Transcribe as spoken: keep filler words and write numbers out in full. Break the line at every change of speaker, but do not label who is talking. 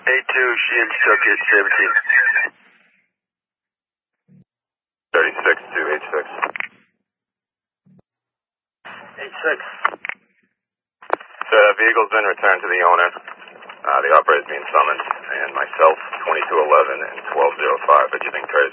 A two, she instructed seventeen.
thirty-six to H six.
H six.
The vehicle's been returned to the owner. Uh, the operator's being summoned, and myself, twenty-two eleven and twelve oh five, are giving courtesy